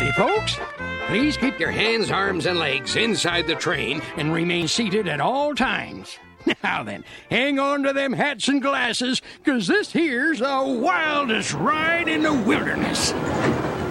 safety, folks. Please keep your hands, arms, and legs inside the train and remain seated at all times. Now then, hang on to them hats and glasses, 'cause this here's the wildest ride in the wilderness.